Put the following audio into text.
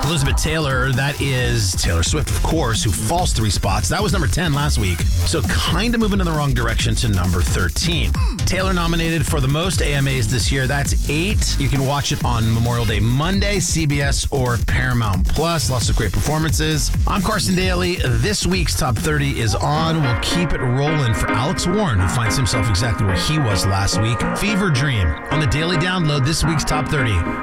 Elizabeth Taylor, that is Taylor Swift, of course, who falls 3 spots. That was number 10 last week, so kind of moving in the wrong direction to number 13. Taylor nominated for the most AMAs this year. That's 8. You can watch it on Memorial Day Monday, CBS or Paramount Plus. Lots of great performances. I'm Carson Daly. This week's Top 30 is on. We'll keep it rolling for Alex Warren, who finds himself exactly where he was last week. Fever Dream on the Daily Download, this week's Top 30.